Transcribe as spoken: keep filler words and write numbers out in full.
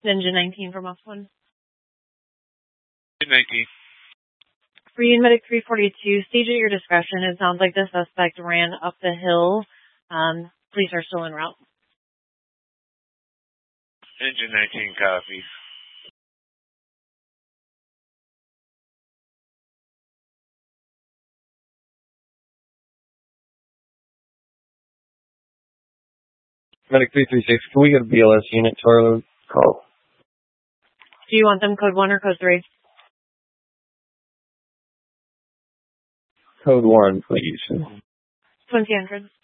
Engine nineteen from off one. nineteen. For Union Medic three forty-two, stage at your discretion. It sounds like the suspect ran up the hill. Um, police are still en route. Engine nineteen copies. Medic three three six, can we get a B L S unit to our call? Do you want them code one or code three? Code one, please. twenty hundred.